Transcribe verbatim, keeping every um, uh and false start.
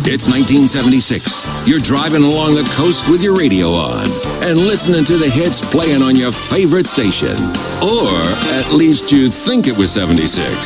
It's nineteen seventy-six. You're driving along the coast with your radio on and listening to the hits playing on your favorite station. Or at least you think it was seventy-six.